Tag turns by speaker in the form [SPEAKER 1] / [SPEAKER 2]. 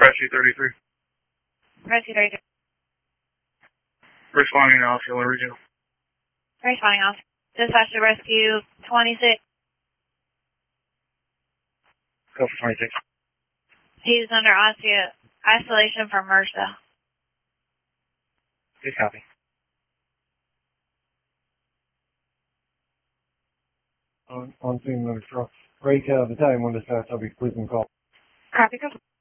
[SPEAKER 1] Rescue 33.
[SPEAKER 2] Rescue 33.
[SPEAKER 1] Responding to Osceola Regional.
[SPEAKER 2] Responding off. Dispatch to Rescue 26.
[SPEAKER 1] Go for 26.
[SPEAKER 2] He's under isolation from MRSA.
[SPEAKER 1] Please copy.
[SPEAKER 3] On scene, Ray Battalion 1 dispatch, I'll be pleasing call.
[SPEAKER 2] Copy.